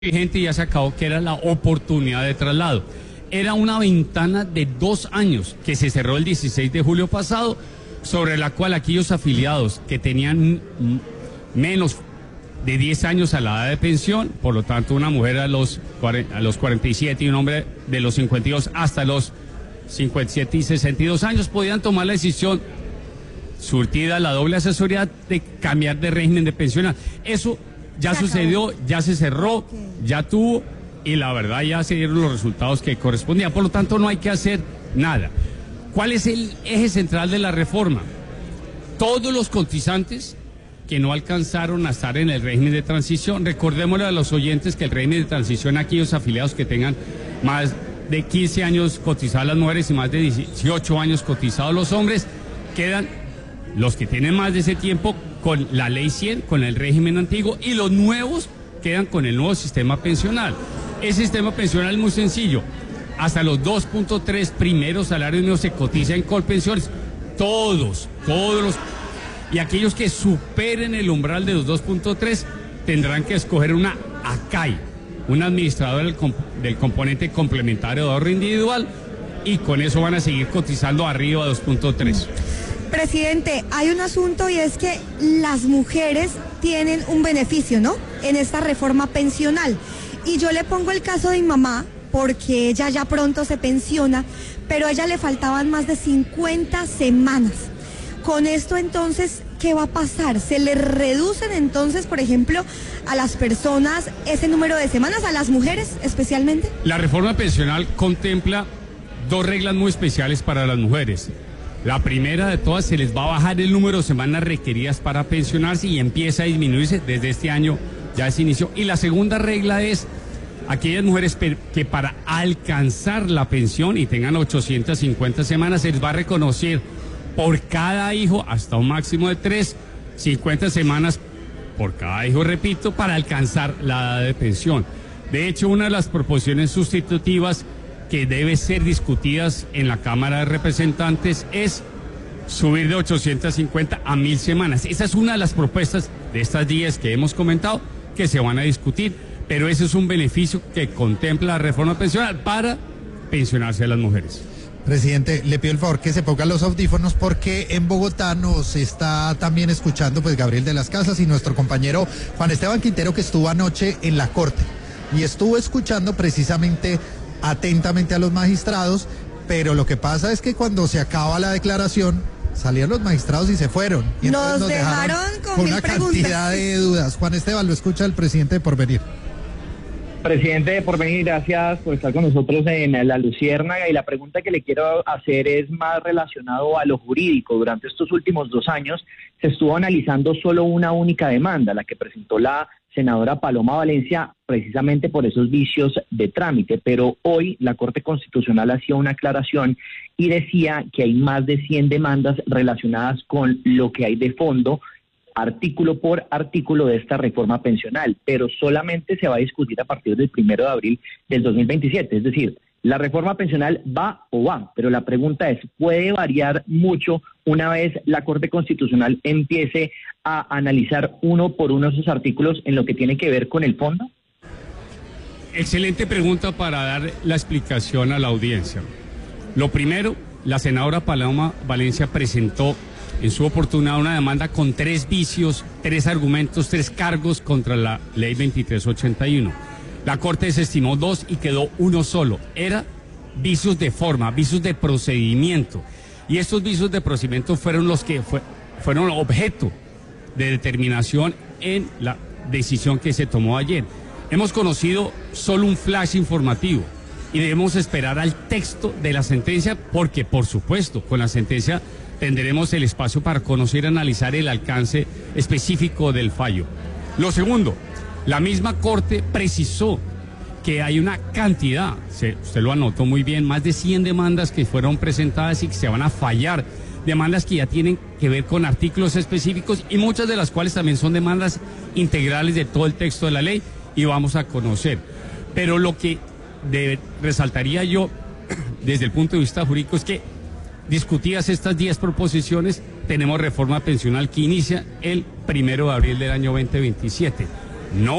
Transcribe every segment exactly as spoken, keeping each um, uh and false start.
vigente ya se acabó, que era la oportunidad de traslado. Era una ventana de dos años que se cerró el dieciséis de julio pasado, sobre la cual aquellos afiliados que tenían menos de diez años a la edad de pensión, por lo tanto una mujer a los, a los cuarenta y siete y un hombre de los cincuenta y dos hasta los cincuenta y siete y sesenta y dos años, podían tomar la decisión, surtida la doble asesoría, de cambiar de régimen de pensional. Eso ya se sucedió, acabó. Ya se cerró, okay. Ya tuvo, y la verdad ya se dieron los resultados que correspondían. Por lo tanto, no hay que hacer nada. ¿Cuál es el eje central de la reforma? Todos los cotizantes que no alcanzaron a estar en el régimen de transición, recordémosle a los oyentes que el régimen de transición, aquellos afiliados que tengan más de quince años cotizadas las mujeres y más de dieciocho años cotizados los hombres, quedan los que tienen más de ese tiempo con la ley cien, con el régimen antiguo, y los nuevos quedan con el nuevo sistema pensional. El sistema pensional es muy sencillo. Hasta los dos punto tres primeros salarios mínimos se cotiza en Colpensiones. Todos, todos los... Y aquellos que superen el umbral de los dos punto tres tendrán que escoger una A C A I, un administrador del, comp del componente complementario de ahorro individual, y con eso van a seguir cotizando arriba de dos punto tres. Presidente, hay un asunto, y es que las mujeres tienen un beneficio, ¿no?, en esta reforma pensional. Y yo le pongo el caso de mi mamá, porque ella ya pronto se pensiona, pero a ella le faltaban más de cincuenta semanas. Con esto, entonces, ¿qué va a pasar? ¿Se le reducen entonces, por ejemplo, a las personas ese número de semanas, a las mujeres especialmente? La reforma pensional contempla dos reglas muy especiales para las mujeres. La primera de todas, se les va a bajar el número de semanas requeridas para pensionarse y empieza a disminuirse desde este año, ya se inició. Y la segunda regla es aquellas mujeres que para alcanzar la pensión y tengan ochocientas cincuenta semanas, se les va a reconocer por cada hijo hasta un máximo de tres, cincuenta semanas por cada hijo, repito, para alcanzar la edad de pensión. De hecho, una de las proposiciones sustitutivas que debe ser discutidas en la Cámara de Representantes es subir de ochocientas cincuenta a mil semanas. Esa es una de las propuestas de estas diez que hemos comentado que se van a discutir, pero ese es un beneficio que contempla la reforma pensional para pensionarse a las mujeres. Presidente, le pido el favor que se pongan los audífonos, porque en Bogotá nos está también escuchando pues Gabriel de las Casas y nuestro compañero Juan Esteban Quintero, que estuvo anoche en la Corte y estuvo escuchando precisamente atentamente a los magistrados, pero lo que pasa es que cuando se acaba la declaración salieron los magistrados y se fueron. Y nos, nos dejaron, dejaron con, con una preguntas. Cantidad de dudas. Juan Esteban, lo escucha el presidente de Porvenir. Presidente de Porvenir, gracias por estar con nosotros en La Luciérnaga, y la pregunta que le quiero hacer es más relacionado a lo jurídico. Durante estos últimos dos años se estuvo analizando solo una única demanda, la que presentó la senadora Paloma Valencia, precisamente por esos vicios de trámite, pero hoy la Corte Constitucional hacía una aclaración y decía que hay más de cien demandas relacionadas con lo que hay de fondo, artículo por artículo de esta reforma pensional, pero solamente se va a discutir a partir del primero de abril del dos mil veintisiete, es decir, la reforma pensional va o va, pero la pregunta es, ¿puede variar mucho una vez la Corte Constitucional empiece a analizar uno por uno esos artículos en lo que tiene que ver con el fondo? Excelente pregunta para dar la explicación a la audiencia. Lo primero, la senadora Paloma Valencia presentó en su oportunidad una demanda con tres vicios, tres argumentos, tres cargos contra la ley veintitrés ochenta y uno. La Corte desestimó dos y quedó uno solo. Era vicios de forma, vicios de procedimiento. Y estos vicios de procedimiento fueron los que fue, fueron objeto de determinación en la decisión que se tomó ayer. Hemos conocido solo un flash informativo y debemos esperar al texto de la sentencia, porque, por supuesto, con la sentencia tendremos el espacio para conocer y analizar el alcance específico del fallo. Lo segundo, la misma Corte precisó que hay una cantidad, se, usted lo anotó muy bien, más de cien demandas que fueron presentadas y que se van a fallar, demandas que ya tienen que ver con artículos específicos y muchas de las cuales también son demandas integrales de todo el texto de la ley, y vamos a conocer. Pero lo que de, resaltaría yo desde el punto de vista jurídico es que, discutidas estas diez proposiciones, tenemos reforma pensional que inicia el primero de abril del año veinte veintisiete. No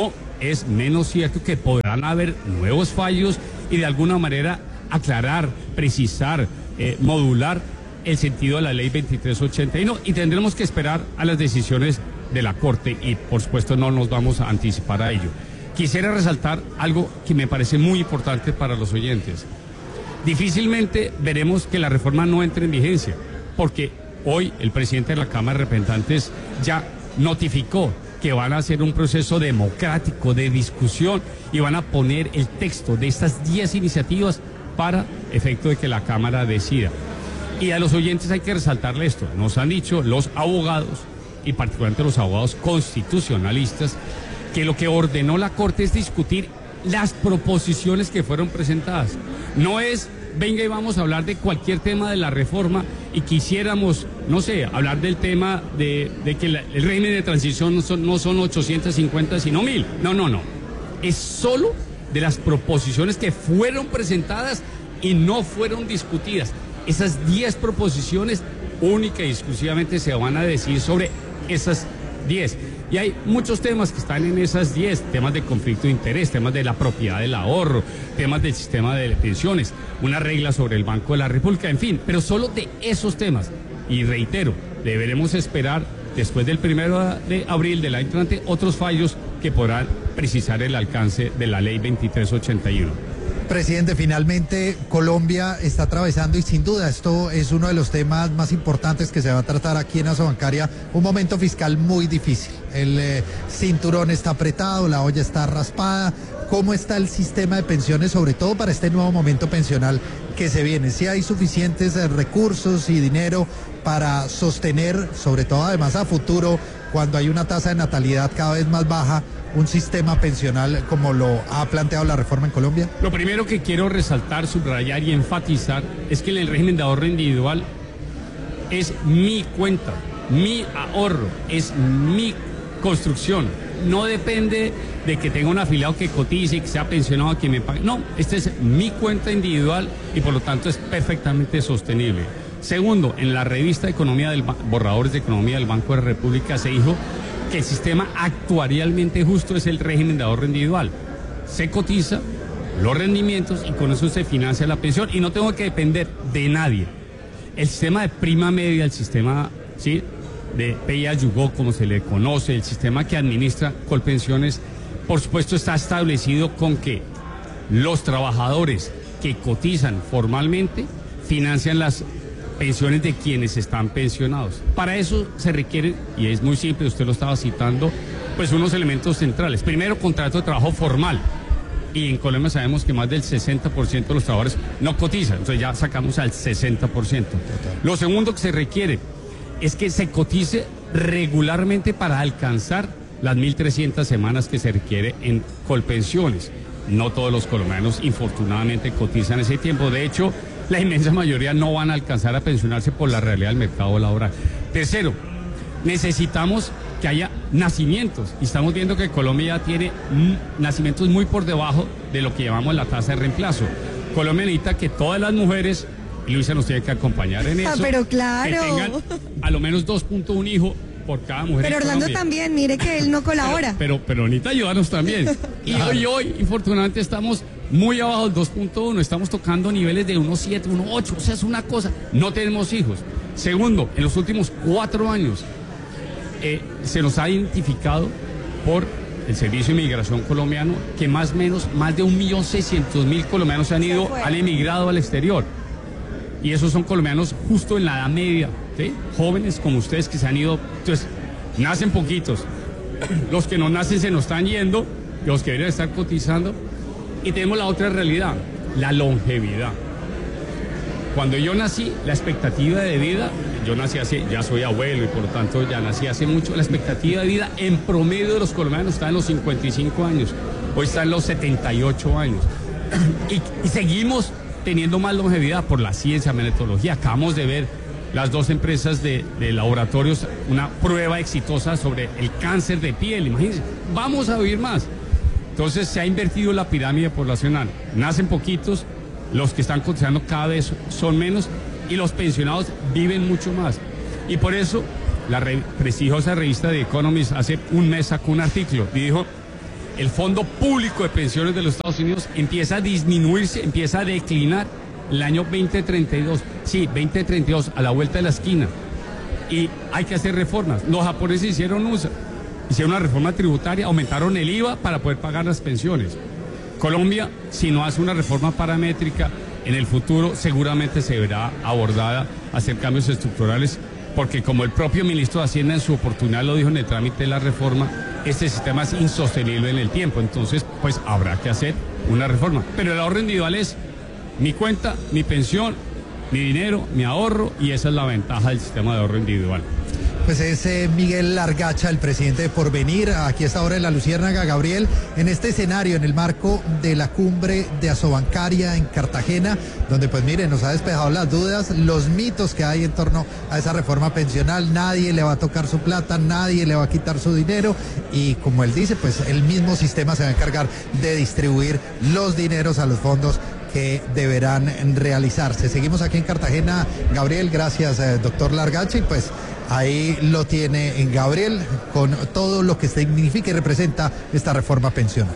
es menos cierto que podrán haber nuevos fallos y de alguna manera aclarar, precisar, eh, modular el sentido de la ley veintitrés ochenta y uno, y tendremos que esperar a las decisiones de la Corte y por supuesto no nos vamos a anticipar a ello. Quisiera resaltar algo que me parece muy importante para los oyentes. Difícilmente veremos que la reforma no entre en vigencia, porque hoy el presidente de la Cámara de Representantes ya notificó que van a hacer un proceso democrático de discusión y van a poner el texto de estas diez iniciativas para efecto de que la Cámara decida. Y a los oyentes hay que resaltarle esto. Nos han dicho los abogados, y particularmente los abogados constitucionalistas, que lo que ordenó la Corte es discutir las proposiciones que fueron presentadas. No es, venga y vamos a hablar de cualquier tema de la reforma y quisiéramos, no sé, hablar del tema de, de que la, el régimen de transición no son, no son ochocientos cincuenta sino mil. No, no, no. Es solo de las proposiciones que fueron presentadas y no fueron discutidas. Esas diez proposiciones única y exclusivamente se van a decidir sobre esas diez. Y hay muchos temas que están en esas diez, temas de conflicto de interés, temas de la propiedad del ahorro, temas del sistema de pensiones, una regla sobre el Banco de la República, en fin, pero solo de esos temas. Y reitero, deberemos esperar después del primero de abril del año entrante otros fallos que podrán precisar el alcance de la ley veintitrés ochenta y uno. Presidente, finalmente Colombia está atravesando, y sin duda esto es uno de los temas más importantes que se va a tratar aquí en Asobancaria, un momento fiscal muy difícil. El eh, cinturón está apretado, la olla está raspada. ¿Cómo está el sistema de pensiones, sobre todo para este nuevo momento pensional que se viene? ¿Si hay suficientes eh, recursos y dinero para sostener, sobre todo además a futuro, cuando hay una tasa de natalidad cada vez más baja, un sistema pensional como lo ha planteado la reforma en Colombia? Lo primero que quiero resaltar, subrayar y enfatizar es que en el régimen de ahorro individual es mi cuenta, mi ahorro, es mi construcción. No depende de que tenga un afiliado que cotice y que sea pensionado, que me pague. No, esta es mi cuenta individual y por lo tanto es perfectamente sostenible. Segundo, en la revista de Economía del Borradores de Economía del Banco de la República se dijo que el sistema actuarialmente justo es el régimen de ahorro individual. Se cotiza los rendimientos y con eso se financia la pensión y no tengo que depender de nadie. El sistema de prima media, el sistema, ¿sí?, de pay-as-you-go, como se le conoce, el sistema que administra Colpensiones, por supuesto está establecido con que los trabajadores que cotizan formalmente financian las pensiones de quienes están pensionados. Para eso se requiere, y es muy simple, usted lo estaba citando, pues unos elementos centrales. Primero, contrato de trabajo formal. Y en Colombia sabemos que más del sesenta por ciento de los trabajadores no cotizan, entonces ya sacamos al sesenta por ciento. Lo segundo que se requiere es que se cotice regularmente para alcanzar las mil trescientas semanas que se requiere en Colpensiones. No todos los colombianos, infortunadamente, cotizan ese tiempo. De hecho, la inmensa mayoría no van a alcanzar a pensionarse por la realidad del mercado laboral. Tercero, necesitamos que haya nacimientos. Y estamos viendo que Colombia ya tiene nacimientos muy por debajo de lo que llamamos la tasa de reemplazo. Colombia necesita que todas las mujeres, y Luisa nos tiene que acompañar en eso, ah, pero claro, que tengan a lo menos dos punto uno hijos por cada mujer. Pero Orlando también, mire que él no colabora. Pero, pero, pero necesita ayudarnos también. Y claro, hoy, hoy, infortunadamente, estamos muy abajo del dos punto uno, estamos tocando niveles de uno punto siete, uno punto ocho, o sea, es una cosa, no tenemos hijos. Segundo, en los últimos cuatro años eh, se nos ha identificado por el Servicio de Inmigración colombiano que más o menos, más de un millón seiscientos mil colombianos se han ido, han emigrado al exterior. Y esos son colombianos justo en la edad media, ¿sí?, jóvenes como ustedes que se han ido. Entonces, nacen poquitos, los que no nacen se nos están yendo, los que deberían estar cotizando. Y tenemos la otra realidad, la longevidad. Cuando yo nací, la expectativa de vida, yo nací hace, ya soy abuelo y por lo tanto ya nací hace mucho, la expectativa de vida en promedio de los colombianos está en los cincuenta y cinco años, hoy está en los setenta y ocho años. Y, y seguimos teniendo más longevidad por la ciencia, metodología. Acabamos de ver las dos empresas de, de laboratorios, una prueba exitosa sobre el cáncer de piel, imagínense, vamos a vivir más. Entonces se ha invertido la pirámide poblacional, nacen poquitos, los que están cotizando cada vez son menos y los pensionados viven mucho más. Y por eso la re, prestigiosa revista The Economist hace un mes sacó un artículo y dijo el Fondo Público de Pensiones de los Estados Unidos empieza a disminuirse, empieza a declinar el año veinte treinta y dos. Sí, veinte treinta y dos, a la vuelta de la esquina. Y hay que hacer reformas. Los japoneses hicieron uso, hicieron una reforma tributaria, aumentaron el I V A para poder pagar las pensiones. Colombia, si no hace una reforma paramétrica, en el futuro seguramente se verá abordada a hacer cambios estructurales, porque como el propio ministro de Hacienda en su oportunidad lo dijo en el trámite de la reforma, este sistema es insostenible en el tiempo, entonces pues habrá que hacer una reforma. Pero el ahorro individual es mi cuenta, mi pensión, mi dinero, mi ahorro, y esa es la ventaja del sistema de ahorro individual. Pues es eh, Miguel Largacha, el presidente de Porvenir, aquí está ahora en la Luciérnaga. Gabriel, en este escenario, en el marco de la cumbre de Asobancaria en Cartagena, donde pues miren, nos ha despejado las dudas, los mitos que hay en torno a esa reforma pensional, nadie le va a tocar su plata, nadie le va a quitar su dinero, y como él dice, pues el mismo sistema se va a encargar de distribuir los dineros a los fondos que deberán realizarse. Seguimos aquí en Cartagena, Gabriel, gracias eh, doctor Largacha, y pues ahí lo tiene en Gabriel con todo lo que significa y representa esta reforma pensional.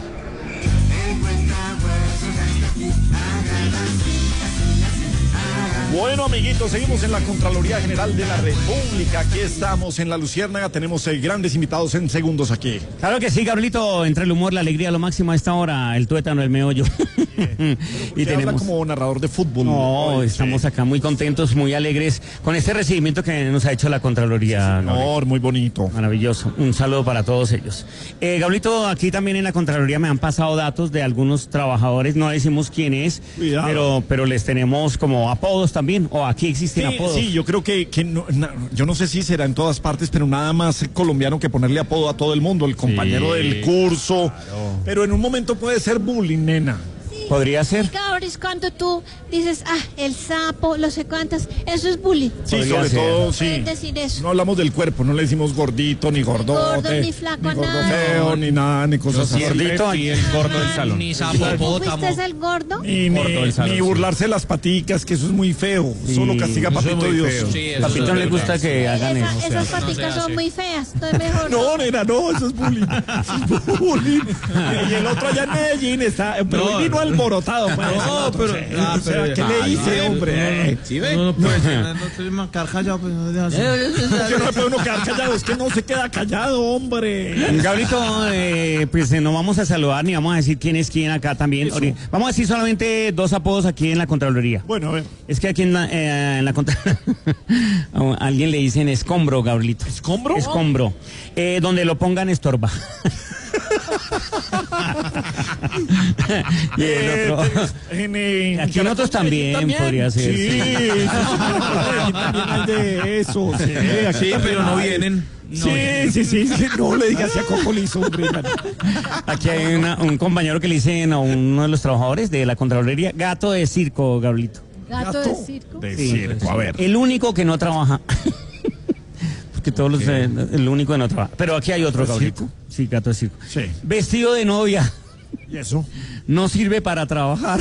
Bueno, amiguitos, seguimos en la Contraloría General de la República. Aquí estamos en la Luciérnaga. Tenemos eh, grandes invitados en segundos aquí. Claro que sí, Gabrielito. Entre el humor, la alegría, lo máximo a esta hora, el tuétano, el meollo. Y tenemos habla como narrador de fútbol. No, Oye, estamos sí. acá muy contentos, muy alegres con este recibimiento que nos ha hecho la Contraloría. Sí, señor, muy bonito. Maravilloso. Un saludo para todos ellos. Eh, Gabrielito, aquí también en la Contraloría me han pasado datos de algunos trabajadores. No decimos quién es, pero, pero les tenemos como apodos también. O aquí existen sí, apodos. Sí, yo creo que, que no, na, yo no sé si será en todas partes, pero nada más colombiano que ponerle apodo a todo el mundo, el compañero sí, del curso. Claro. Pero en un momento puede ser bullying, nena. Podría ser. Cabris, cuando tú dices, ah, el sapo, no sé cuántas, eso es bullying. Sí, sobre ser. todo, sí. Pueden decir eso. No hablamos del cuerpo, no le decimos gordito, ni gordote. Gordo, ni flaco, ni gordo nada. feo, ni nada, ni cosas así. Gordito y el gordo del salón. Ni sapopótamo. ¿Fuiste el gordo? Ni, ni, gordo del salón, ni burlarse de las paticas, que eso es muy feo. Sí. Solo castiga a Papito Dios. Sí, Papito no le gusta que hagan Esa, eso. Esas paticas no son muy feas, entonces mejor. No, nena, no, eso es bullying. Eso es bullying. Y el otro allá en Medellín está, pero no, vino alborotado. Pues. No, pero, ah, pero ¿qué le hice, hombre? ¿Sí ve? No, no puede ser, no estoy más quedar callado, pues no deja así. Yo no me puedo uno quedar callado, es que no se queda callado, hombre. Gabrito, eh, pues no vamos a saludar ni vamos a decir quién es quién acá también. Eso. Vamos a decir solamente dos apodos aquí en la Contraloría. Bueno, a ver. Es que aquí en la, eh, en la Contraloría a alguien le dicen escombro, Gabrielito. ¿Escombro? Escombro. Eh, donde lo pongan estorba. Y el otro. En, en, aquí en otros también, también podría ser. Sí, sí. Aquí también hay de eso. Sí, aquí sí pero no vienen. No sí, vienen. sí, sí, sí, no le digas a Coco le hizo un Aquí hay una, un compañero que le dicen a uno de los trabajadores de la Contraloría, gato de circo, Gabrielito. ¿Gato de circo? De sí, circo, a ver. El único que no trabaja. Que todos los, eh, el único que no trabaja. Pero aquí hay otro, Gabrielito. Sí, gato de circo. Sí. Vestido de novia. ¿Y eso? No sirve para trabajar.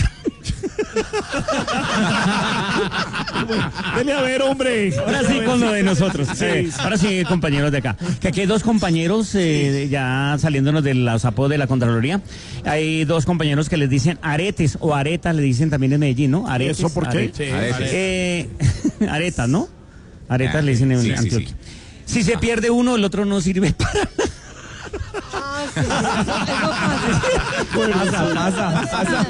Bueno, dele a ver, hombre. Ahora sí con lo de nosotros. Sí. Eh, ahora sí, compañeros de acá. Que aquí hay dos compañeros, eh, sí. ya saliéndonos de los apodos de la Contraloría. Hay dos compañeros que les dicen aretes o aretas, le dicen también en Medellín, ¿no? Aretes. ¿Eso por qué? Aretes. Sí. Aretes. Eh, aretas, ¿no? Aretas ah, le dicen en sí, Antioquia. Sí, sí. Si se pierde uno, el otro no sirve para nada. Ah, sí, eso pasa, pasa, pasa.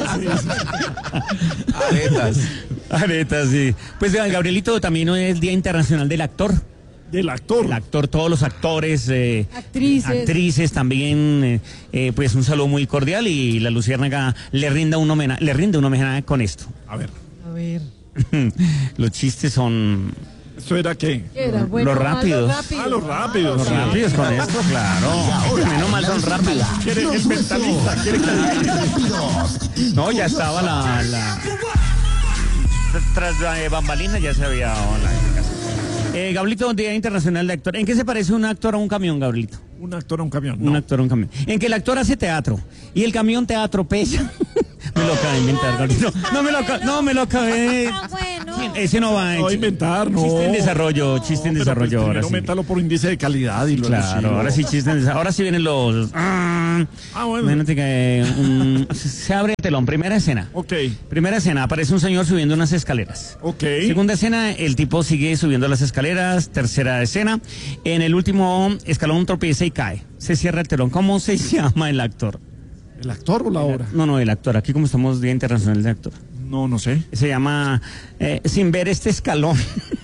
Aretas. Aretas, sí. Pues Gabrielito, también hoy es el Día Internacional del Actor. Del actor. El actor, todos los actores, eh, actrices. actrices también, eh, eh, pues un saludo muy cordial y la Luciérnaga le rinda un homenaje, le rinde un homenaje con esto. A ver. A ver. Los chistes son... ¿Eso era qué? Era bueno, los rápidos. Ah, ah, los rápidos. Los sí. rápidos con esto, claro. Menos mal son rápidos. ¿Quiere el mentalista? ¿Quiere que no, ya estaba la... la... Tras la bambalina ya se había dado la... Eh, Gabrielito, Día Internacional de Actor. ¿En qué se parece un actor a un camión, Gabrielito? Un actor a un camión, no. Un actor a un camión. En que el actor hace teatro y el camión te atropella. Me lo acabo de inventar, Gabrielito. No me lo acabo, no me lo acabé. Ah, bueno. ese no va. No, inventar, no. Chiste en desarrollo, chiste en No, pero desarrollo. pues Ahora primero sí. métalo por índice de calidad y luego Claro, sí, ahora no. sí chiste en desarrollo. Ahora sí vienen los. Ah, bueno. Imagínate que um, se abre el telón. Primera escena. Ok, Primera escena, aparece un señor subiendo unas escaleras. ok. Segunda escena, el tipo sigue subiendo las escaleras. Tercera escena, en el último escalón tropieza y cae. Se cierra el telón. ¿Cómo se llama el actor? ¿El actor o la obra? No, no, el actor. Aquí como estamos Día Internacional de Actor. No, no sé. Se llama eh, Sin ver este escalón.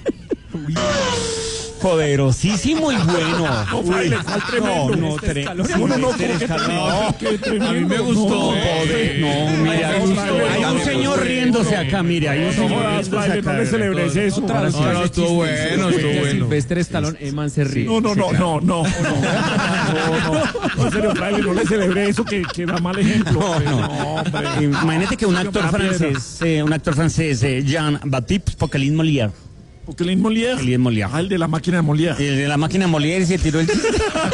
Poderosísimo y bueno. No, Fraile, ¿cuál tremendo? No, no, Este tre- escalón. sin No, no, ver no, este ¿cómo que escalón. tremendo? Qué tremendo. A mí me gustó. No, Poder- no, mira, Ay, hay un- Fraile, hay un no, señor no, riéndose acá, mire, hay un No señor jodas, riéndose Fraile, acá. no le celebres eso. Ahora sí, No, no, estuvo bueno, estuvo bueno. Silvestre Stallone, Eman se ríe. No, no, no, no, no, no, no, no, en serio, Fraile, no le celebré eso que, que da mal ejemplo. No, no. hombre. Imagínate que un Yo actor me da piedra. francés, eh, un actor francés, eh, Jean-Baptiste Poquelin Molière. Poquelin Molière. Poquelin Molière. Ah, el de la máquina de Molière. El de la máquina Molière se tiró el chiste.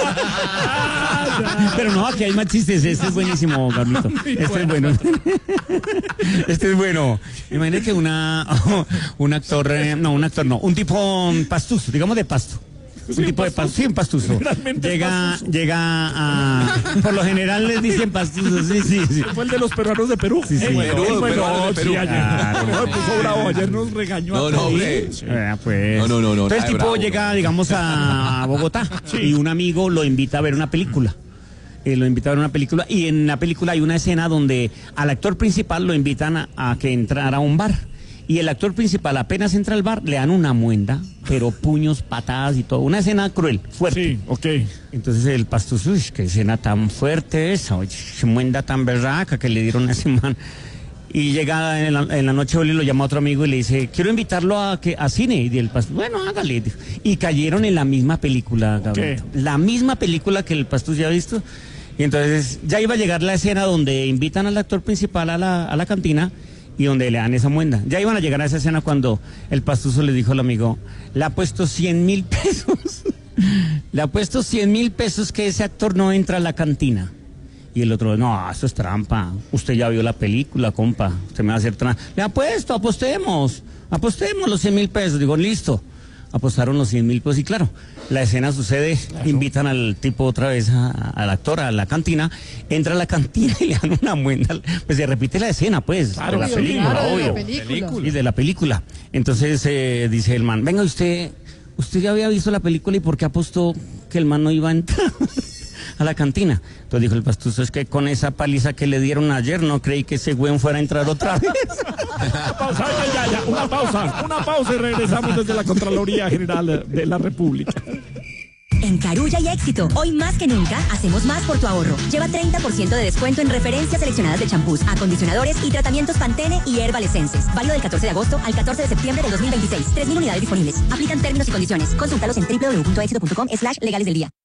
Pero no, aquí hay más chistes. Este es buenísimo, Carlito. Este es bueno. Este es bueno. Imagínate que una, un actor, eh, no, un actor no, un tipo pastuso, digamos de pasto. Un Sí, tipo de pastuso. pasto, sí, un pastuso. Generalmente Llega, pastuso. llega a, por lo general les dicen pastuso, sí, sí, sí. Fue el de los peruanos de Perú. Sí, sí. Eh, bueno, Perú, bueno, peruanos de Perú. sí, ayer. Claro. Por eso puso bravo, ayer nos regañó No, a no, todos. hombre. Sí. Ah, pues. No, no, no, no, Entonces nada el de tipo bravo, llega, no. digamos, a Bogotá y un amigo lo invita a ver una película. Eh, lo invita a ver una película y en la película hay una escena donde al actor principal lo invitan a, a que entrara a un bar. Y el actor principal apenas entra al bar, le dan una muenda, pero puños, patadas y todo. Una escena cruel, fuerte. Sí, ok. Entonces el pastuso, uy, qué escena tan fuerte esa, oye, qué muenda tan berraca que le dieron a ese man. Y llega en la, en la noche, Oli lo llama a otro amigo y le dice, quiero invitarlo a, que, a cine. Y el pastuso, bueno, hágale. Dijo. Y cayeron en la misma película, Gabriel. ¿Qué? La misma película que el pastuso ya ha visto. Y entonces ya iba a llegar la escena donde invitan al actor principal a la, a la cantina y donde le dan esa muenda. Ya iban a llegar a esa escena cuando el pastuso le dijo al amigo, le ha puesto cien mil pesos. Le ha puesto cien mil pesos que ese actor no entra a la cantina. Y el otro, no, eso es trampa. Usted ya vio la película, compa. Usted me va a hacer trampa. Le ha puesto, apostemos. Apostemos los cien mil pesos. Digo, listo. Apostaron los cien mil pesos y claro, la escena sucede, invitan al tipo otra vez, a- al actor a la cantina, entra a la cantina y le dan una muenda, pues se repite la escena pues, Claro, de la sí, película, claro, de la obvio, película. y de la película. Entonces eh, dice el man, venga usted, usted ya había visto la película y ¿por qué apostó que el man no iba a entrar a la cantina? Entonces dijo el pastuso, es que con esa paliza que le dieron ayer no creí que ese güey fuera a entrar otra vez. Una pausa, ya, ya, ya, una pausa, una pausa y regresamos desde la Contraloría General de la República. En Carulla y Éxito, hoy más que nunca, hacemos más por tu ahorro. Lleva treinta por ciento de descuento en referencias seleccionadas de champús, acondicionadores y tratamientos Pantene y Herbal Essences. Válido del catorce de agosto al catorce de septiembre de dos mil veintiséis. tres mil unidades disponibles. Aplican términos y condiciones. Consúltalos en w w w punto éxito punto com slash legales del día.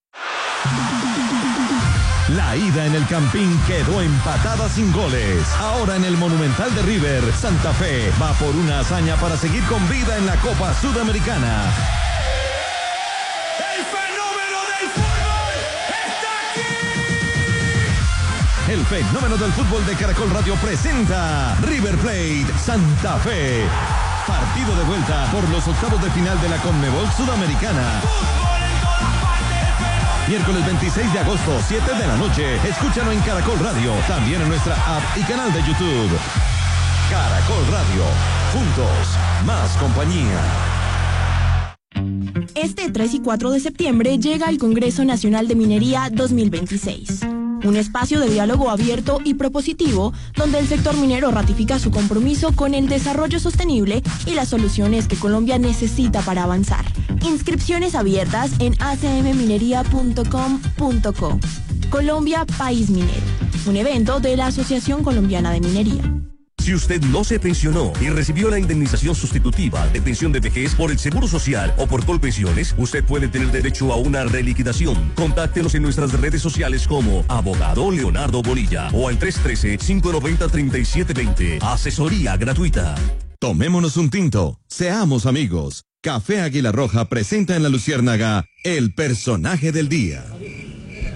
La ida en el Campín quedó empatada sin goles. Ahora en el Monumental de River, Santa Fe va por una hazaña para seguir con vida en la Copa Sudamericana. ¡El fenómeno del fútbol está aquí! El fenómeno del fútbol de Caracol Radio presenta River Plate Santa Fe. Partido de vuelta por los octavos de final de la Conmebol Sudamericana. Miércoles veintiséis de agosto, siete de la noche. Escúchalo en Caracol Radio, también en nuestra app y canal de YouTube. Caracol Radio, juntos, más compañía. Este tres y cuatro de septiembre llega el Congreso Nacional de Minería dos mil veintiséis. Un espacio de diálogo abierto y propositivo donde el sector minero ratifica su compromiso con el desarrollo sostenible y las soluciones que Colombia necesita para avanzar. Inscripciones abiertas en a c m minería punto com punto co. Colombia País Minero, un evento de la Asociación Colombiana de Minería. Si usted no se pensionó y recibió la indemnización sustitutiva de pensión de vejez por el Seguro Social o por Colpensiones, usted puede tener derecho a una reliquidación. Contáctenos en nuestras redes sociales como Abogado Leonardo Bonilla o al tres uno tres, cinco nueve cero, tres siete dos cero. Asesoría gratuita. Tomémonos un tinto, seamos amigos. Café Águila Roja presenta en La Luciérnaga el personaje del día.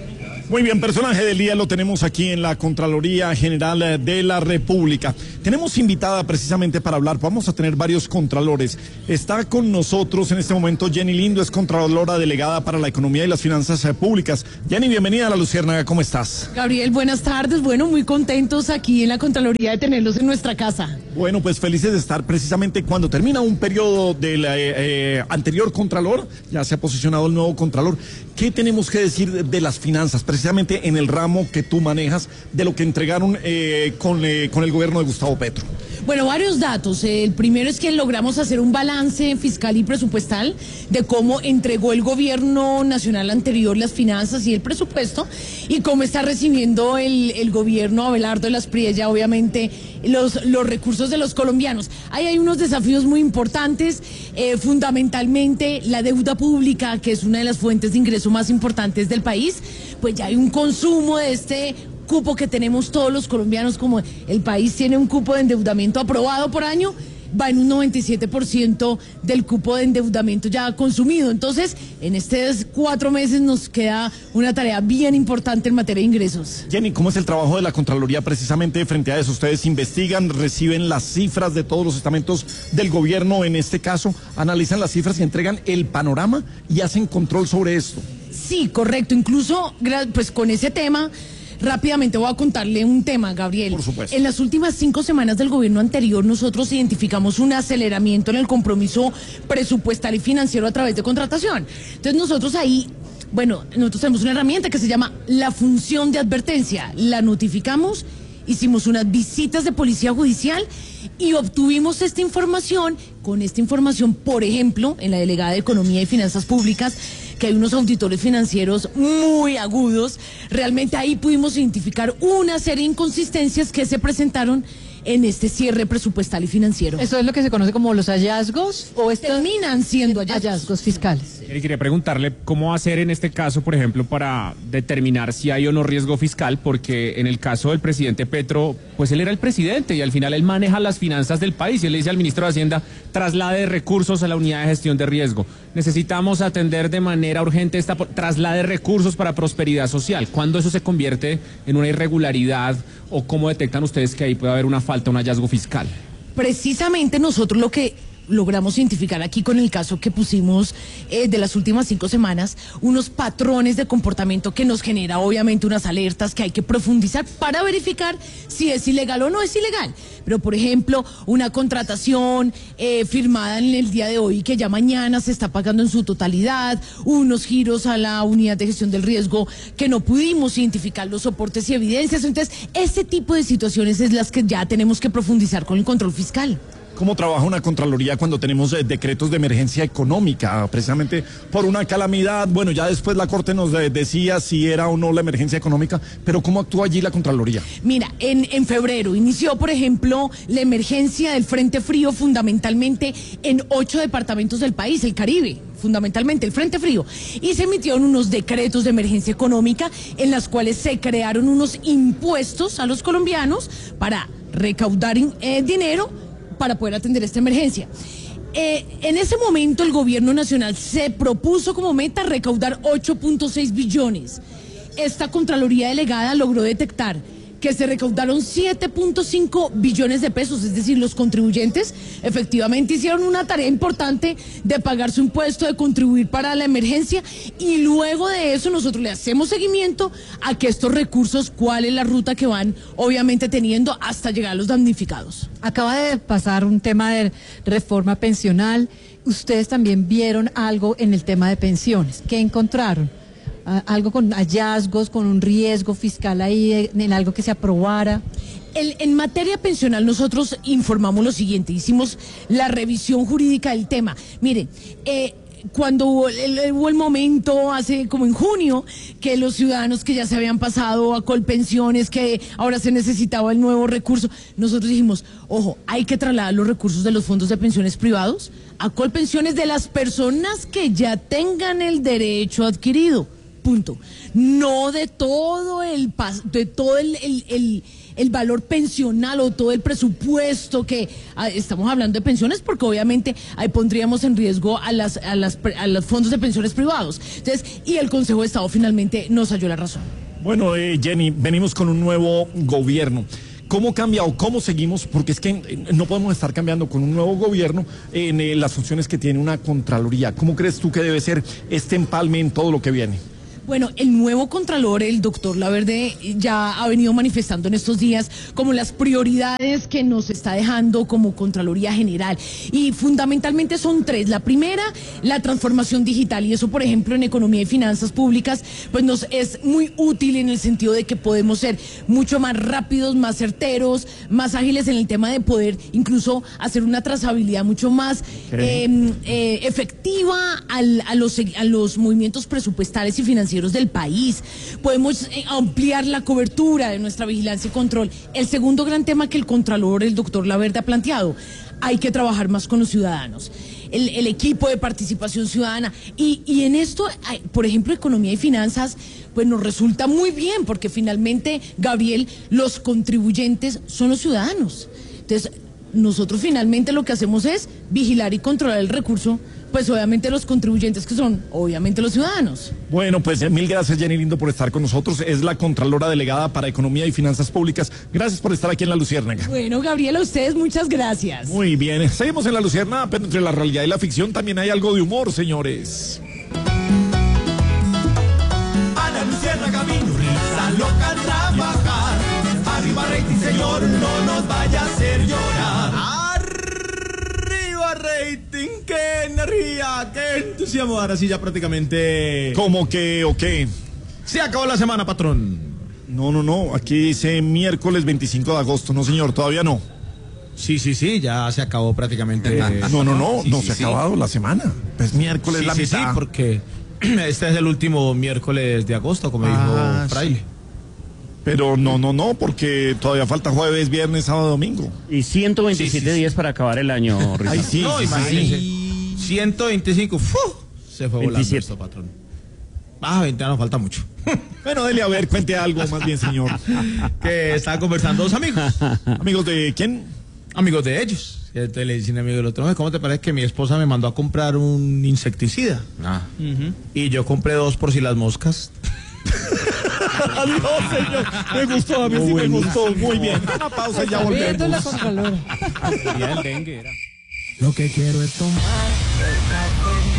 Muy bien, personaje del día lo tenemos aquí en la Contraloría General de la República. Tenemos invitada precisamente para hablar, vamos a tener varios contralores. Está con nosotros en este momento Jenny Lindo, es contralora delegada para la economía y las finanzas públicas. Jenny, bienvenida a La Luciérnaga, ¿cómo estás? Gabriel, buenas tardes. Bueno, muy contentos aquí en la Contraloría de tenerlos en nuestra casa. Bueno, pues felices de estar precisamente cuando termina un periodo del eh, eh, anterior contralor, ya se ha posicionado el nuevo contralor. ¿Qué tenemos que decir de, de las finanzas, precisamente en el ramo que tú manejas, de lo que entregaron eh, con, eh, con el gobierno de Gustavo Petro? Bueno, varios datos. El primero es que logramos hacer un balance fiscal y presupuestal de cómo entregó el gobierno nacional anterior las finanzas y el presupuesto y cómo está recibiendo el, el gobierno Abelardo de las Priella, obviamente, los, los recursos de los colombianos. Ahí hay unos desafíos muy importantes, eh, fundamentalmente la deuda pública, que es una de las fuentes de ingreso más importantes del país, pues ya hay un consumo de este cupo que tenemos todos los colombianos, como el país tiene un cupo de endeudamiento aprobado por año, va en un noventa y siete por ciento del cupo de endeudamiento ya consumido. Entonces, en estos cuatro meses nos queda una tarea bien importante en materia de ingresos. Jenny, ¿cómo es el trabajo de la Contraloría precisamente frente a eso? Ustedes investigan, reciben las cifras de todos los estamentos del gobierno, en este caso, analizan las cifras y entregan el panorama y hacen control sobre esto. Sí, correcto. Incluso, pues con ese tema, rápidamente voy a contarle un tema, Gabriel. Por supuesto. En las últimas cinco semanas del gobierno anterior, nosotros identificamos un aceleramiento en el compromiso presupuestal y financiero a través de contratación. Entonces nosotros ahí, bueno, nosotros tenemos una herramienta que se llama la función de advertencia. La notificamos, hicimos unas visitas de policía judicial y obtuvimos esta información. Con esta información, por ejemplo, en la Delegada de Economía y Finanzas Públicas, que hay unos auditores financieros muy agudos, realmente ahí pudimos identificar una serie de inconsistencias que se presentaron en este cierre presupuestal y financiero. ¿Eso es lo que se conoce como los hallazgos o estos terminan siendo hallazgos, hallazgos fiscales? Y quería preguntarle cómo hacer en este caso, por ejemplo, para determinar si hay o no riesgo fiscal, porque en el caso del presidente Petro, pues él era el presidente y al final él maneja las finanzas del país y él le dice al ministro de Hacienda, traslade recursos a la unidad de gestión de riesgo. Necesitamos atender de manera urgente esta traslade recursos para prosperidad social. ¿Cuándo eso se convierte en una irregularidad o cómo detectan ustedes que ahí puede haber una falta, un hallazgo fiscal? Precisamente nosotros lo que logramos identificar aquí con el caso que pusimos eh, de las últimas cinco semanas, unos patrones de comportamiento que nos genera obviamente unas alertas que hay que profundizar para verificar si es ilegal o no es ilegal. Pero por ejemplo, una contratación eh, firmada en el día de hoy que ya mañana se está pagando en su totalidad, unos giros a la unidad de gestión del riesgo que no pudimos identificar los soportes y evidencias. Entonces, ese tipo de situaciones es las que ya tenemos que profundizar con el control fiscal. ¿Cómo trabaja una Contraloría cuando tenemos eh, decretos de emergencia económica, precisamente por una calamidad? Bueno, ya después la Corte nos de, decía si era o no la emergencia económica, pero ¿cómo actúa allí la Contraloría? Mira, en, en febrero inició, por ejemplo, la emergencia del Frente Frío fundamentalmente en ocho departamentos del país, el Caribe. Fundamentalmente el Frente Frío, y se emitieron unos decretos de emergencia económica en las cuales se crearon unos impuestos a los colombianos para recaudar eh, dinero para poder atender esta emergencia. Eh, en ese momento el gobierno nacional se propuso como meta recaudar ocho punto seis billones. Esta Contraloría Delegada logró detectar que se recaudaron siete punto cinco billones de pesos, es decir, los contribuyentes efectivamente hicieron una tarea importante de pagar su impuesto, de contribuir para la emergencia, y luego de eso nosotros le hacemos seguimiento a que estos recursos, cuál es la ruta que van obviamente teniendo hasta llegar a los damnificados. Acaba de pasar un tema de reforma pensional, ustedes también vieron algo en el tema de pensiones, ¿qué encontraron? Algo con hallazgos, con un riesgo fiscal ahí, en algo que se aprobara. El, en materia pensional nosotros informamos lo siguiente, hicimos la revisión jurídica del tema. Mire, eh, cuando hubo el, hubo el momento, hace como en junio, que los ciudadanos que ya se habían pasado a Colpensiones, que ahora se necesitaba el nuevo recurso, nosotros dijimos, ojo, hay que trasladar los recursos de los fondos de pensiones privados a Colpensiones de las personas que ya tengan el derecho adquirido. Punto. No de todo el de todo el, el, el, el valor pensional o todo el presupuesto que a, estamos hablando de pensiones, porque obviamente ahí pondríamos en riesgo a las a las a los fondos de pensiones privados. Entonces, y el Consejo de Estado finalmente nos halló la razón. Bueno, eh, Jenny, venimos con un nuevo gobierno. ¿Cómo cambia o cómo seguimos? Porque es que eh, no podemos estar cambiando con un nuevo gobierno en eh, las funciones que tiene una Contraloría. ¿Cómo crees tú que debe ser este empalme en todo lo que viene? Bueno, el nuevo Contralor, el doctor Laverde, ya ha venido manifestando en estos días como las prioridades que nos está dejando como Contraloría General. Y fundamentalmente son tres. La primera, la transformación digital. Y eso, por ejemplo, en economía y finanzas públicas, pues nos es muy útil en el sentido de que podemos ser mucho más rápidos, más certeros, más ágiles en el tema de poder incluso hacer una trazabilidad mucho más eh, eh, efectiva al, a, los, a los movimientos presupuestales y financieros del país. Podemos eh, ampliar la cobertura de nuestra vigilancia y control. El segundo gran tema que el Contralor, el doctor Laverde, ha planteado: hay que trabajar más con los ciudadanos, el, el equipo de participación ciudadana. Y, y en esto, hay, por ejemplo, economía y finanzas, pues nos resulta muy bien, porque finalmente, Gabriel, los contribuyentes son los ciudadanos. Entonces, nosotros finalmente lo que hacemos es vigilar y controlar el recurso, pues obviamente los contribuyentes, que son obviamente los ciudadanos. Bueno, pues eh, mil gracias, Jenny Lindo, por estar con nosotros. Es la Contralora Delegada para Economía y Finanzas Públicas. Gracias por estar aquí en La Luciérnaga. Bueno, Gabriela, a ustedes muchas gracias. Muy bien, seguimos en La Luciérnaga, pero entre la realidad y la ficción también hay algo de humor, señores. A la Luciérnaga vino risa loca a trabajar. Arriba rating, señor, no nos vaya a hacer llorar. Arriba rating, qué energía, qué entusiasmo. Ahora sí ya prácticamente... ¿Cómo que o qué? Se acabó la semana, patrón. No, no, no, aquí dice miércoles veinticinco de agosto, no señor, todavía no. Sí, sí, sí, ya se acabó prácticamente. Eh, no, no, no, sí, no sí, se sí. ha acabado la semana. Pues miércoles Sí, la sí, mitad. sí, porque este es el último miércoles de agosto, como Ah, dijo Fraile. sí. Pero no, no, no, porque todavía falta jueves, viernes, sábado, domingo. Y ciento veintisiete Sí, sí, sí. días para acabar el año, Rizzo. Ay, sí, No, sí, sí, imagínese. sí. ciento veinticinco, ¡fu! Se fue volando veintisiete. esto, patrón. Ah, veinte nos falta mucho. Bueno, dele a ver, cuente algo más bien, señor. Que estaban conversando dos amigos. ¿Amigos de quién? Amigos de ellos. Y entonces le dicen amigo del otro, ¿cómo te parece que mi esposa me mandó a comprar un insecticida? Ah. Uh-huh. Y yo compré dos por si las moscas. No, señor, me gustó, a mí sí me gustó, muy bien. Una pausa y ya Viendo la volvemos. Contralora. Ya el dengue era. Lo que quiero es tomar el café.